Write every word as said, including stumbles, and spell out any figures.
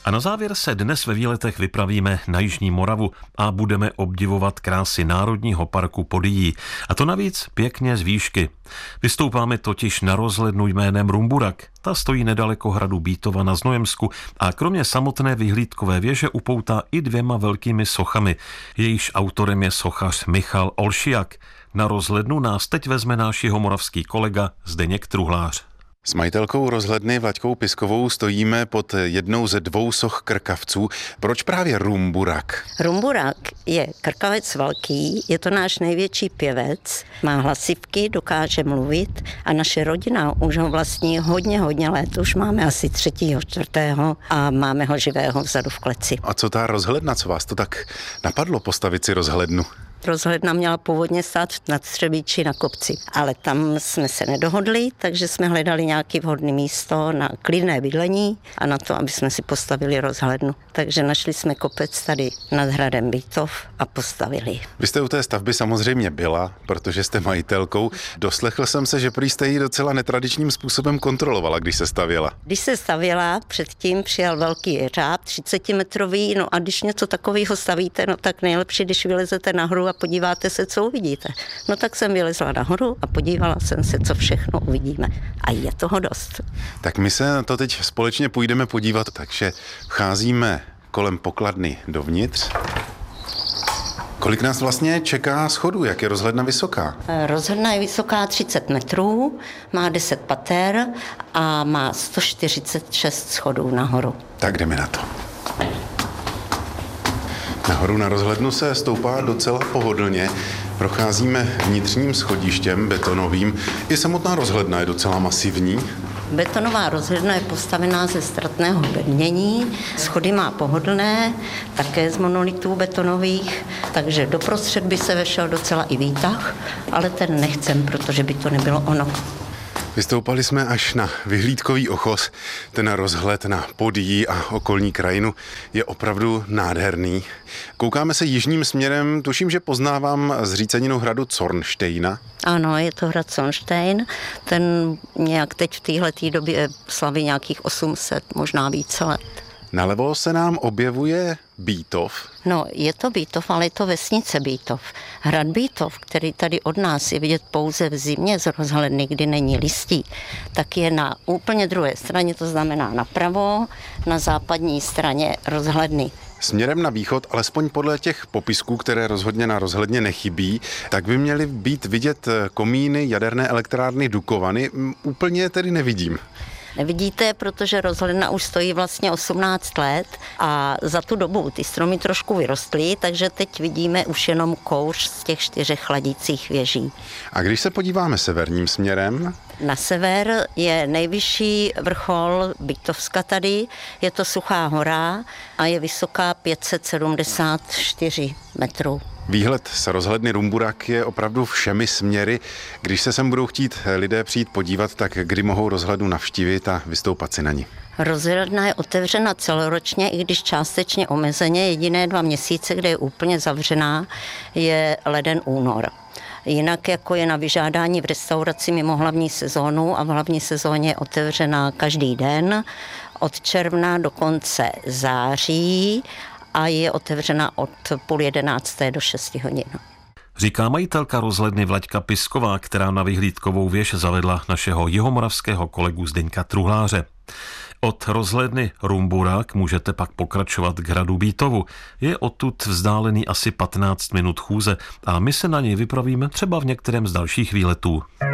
A na závěr se dnes ve výletech vypravíme na Jižní Moravu a budeme obdivovat krásy Národního parku Podyjí. A to navíc pěkně z výšky. Vystoupáme totiž na rozhlednu jménem Rumburak. Ta stojí nedaleko hradu Bítova na Znojemsku a kromě samotné vyhlídkové věže upoutá i dvěma velkými sochami. Jejíž autorem je sochař Michal Olšiak. Na rozhlednu nás teď vezme náš jihomoravský kolega Zdeněk Truhlář. S majitelkou rozhledny Vlaďkou Piskovou stojíme pod jednou ze dvou soch krkavců. Proč právě Rumburak? Rumburak je krkavec velký, je to náš největší pěvec, má hlasivky, dokáže mluvit a naše rodina už ho vlastní hodně, hodně let. Už máme asi třetího, čtvrtého a máme ho živého vzadu v kleci. A co ta rozhledna, co vás to tak napadlo postavit si rozhlednu? Rozhledna měla původně stát na Třebíči na kopci, ale tam jsme se nedohodli, takže jsme hledali nějaké vhodné místo na klidné bydlení a na to, aby jsme si postavili rozhlednu. Takže našli jsme kopec tady nad hradem Bítov a postavili. Vy jste u té stavby samozřejmě byla, protože jste majitelkou. Doslechl jsem se, že prý jste ji docela netradičním způsobem kontrolovala, když se stavěla. Když se stavěla, předtím přijal velký jeřáb, třicetimetrový, no a když něco takového stavíte, no tak nejlepší, když vylezete nahoru a podíváte se, co uvidíte. No tak jsem vylezla nahoru a podívala jsem se, co všechno uvidíme. A je toho dost. Tak my se na to teď společně půjdeme podívat, takže vcházíme kolem pokladny dovnitř. Kolik nás vlastně čeká schodů? Jak je rozhledna vysoká? Rozhledna je vysoká třicet metrů, má deset pater a má sto čtyřicet šest schodů nahoru. Tak jdeme na to. Nahoru na rozhlednu se stoupá docela pohodlně. Procházíme vnitřním schodištěm betonovým. I samotná rozhledna je docela masivní. Betonová rozhledna je postavená ze ztratného bednění. Schody má pohodlné, také z monolitů betonových, takže doprostřed by se vešel docela i výtah, ale ten nechcem, protože by to nebylo ono. Vystoupali jsme až na vyhlídkový ochos. Ten rozhled na Podyjí a okolní krajinu je opravdu nádherný. Koukáme se jižním směrem, tuším, že poznávám zříceninu hradu Zornštejna. Ano, je to hrad Zornštejn. Ten nějak teď v téhleté době slaví nějakých osm set, možná více let. Nalevo se nám objevuje Bítov. No, je to Bítov, ale je to vesnice Bítov. Hrad Bítov, který tady od nás je vidět pouze v zimě z rozhledny, kdy není listí, tak je na úplně druhé straně, to znamená napravo, na západní straně rozhledny. Směrem na východ, alespoň podle těch popisků, které rozhodně na rozhledně nechybí, tak by měly být vidět komíny jaderné elektrárny Dukovany. Úplně tedy nevidím. Nevidíte, protože rozhledna už stojí vlastně osmnáct let a za tu dobu ty stromy trošku vyrostly, takže teď vidíme už jenom kouř z těch čtyřech chladících věží. A když se podíváme severním směrem? Na sever je nejvyšší vrchol Bítovska tady, je to Suchá hora a je vysoká pět set sedmdesát čtyři metrů. Výhled z rozhledny Rumburak je opravdu všemi směry. Když se sem budou chtít lidé přijít podívat, tak kdy mohou rozhlednu navštívit a vystoupat si na ní? Rozhledna je otevřena celoročně, i když částečně omezeně. Jediné dva měsíce, kde je úplně zavřená, je leden, únor. Jinak jako je na vyžádání v restauraci mimo hlavní sezónu a v hlavní sezóně je otevřená každý den od června do konce září a je otevřena od půl jedenácté do šesti hodin. Říká majitelka rozhledny Vlaďka Pisková, která na vyhlídkovou věž zavedla našeho jihomoravského kolegu Zdeňka Truhláře. Od rozhledny Rumburak můžete pak pokračovat k hradu Bítovu. Je odtud vzdálený asi patnáct minut chůze a my se na něj vypravíme třeba v některém z dalších výletů.